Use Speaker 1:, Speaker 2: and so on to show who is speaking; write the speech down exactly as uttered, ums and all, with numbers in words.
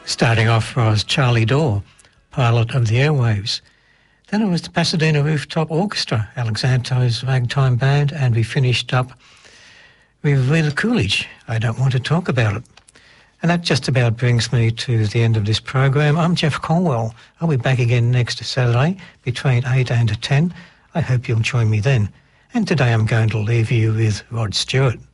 Speaker 1: Starting off was Charlie Dore, Pilot of the Airwaves. Then it was the Pasadena Rooftop Orchestra, Alexander's Ragtime Band, and we finished up with Rita Coolidge, I Don't Want to Talk About It. And that just about brings me to the end of this program. I'm Jeff Colwell. I'll be back again next Saturday between eight and ten. I hope you'll join me then. And today I'm going to leave you with Rod Stewart.